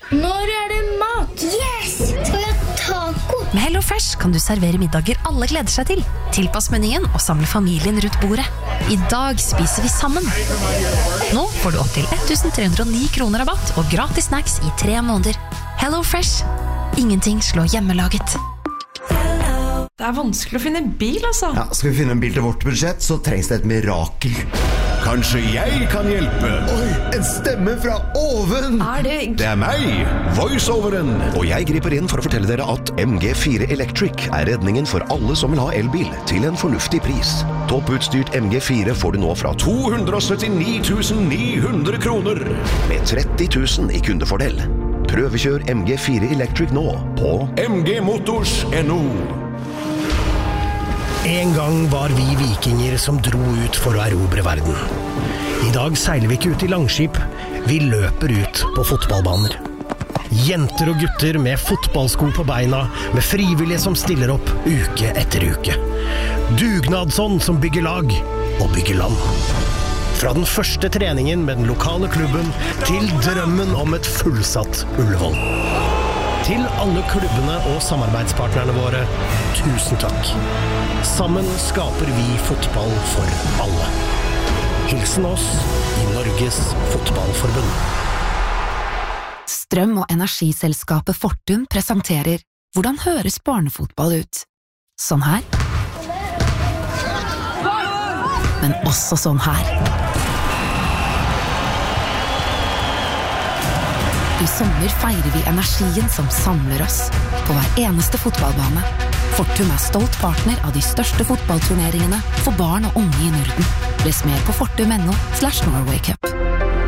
Når det mat? Yes! Skal vi ha taco? Med HelloFresh kan du servere middager alle gleder seg til. Tilpass menyen og samle familien rundt bordet. I dag spiser vi sammen. Nå får du opp til 1309 kroner rabatt og gratis snacks i 3 måneder. HelloFresh. Ingenting slår hjemmelaget. Det vanskelig å finne en bil, altså. Ja, skal vi finne en bil til vårt budsjett, så trengs det et mirakel. Kanskje jeg kan hjelpe? Oi, en stemme fra oven! Det meg, voiceoveren. Og jeg griper inn for å fortelle dere at MG4 Electric er redningen for alle som vil ha elbil til en fornuftig pris. Topputstyrt MG4 får du nå fra 279 900 kroner, med 30 000 i kundefordel. Prøvekjør MG4 Electric nå på mgmotors.no. En gang var vi vikinger som dro ut for å erobre verden. I dag seiler vi ikke ut i langskip, vi løper ut på fotballbaner. Jenter og gutter med fotballsko på beina, med frivillige som stiller opp uke etter uke. Dugnadsånd som bygger lag og bygger land. Fra den første treningen med den lokale klubben til drømmen om et fullsatt Ullevål. Til alle klubbene og samarbeidspartnerne våre, tusen takk. Sammen skaper vi fotball for alle. Hilsen oss i Norges Fotballforbund. Strøm- og energiselskapet Fortum presenterer Hvordan høres barnefotball ut? Sånn her. Men også sånn her. I sommer feirer vi energien som samler oss på hver eneste fotballbane. Fortum er stolt partner av de største fotballturneringene for barn og unge i Norden. Les mer på fortum.no/Norway Cup.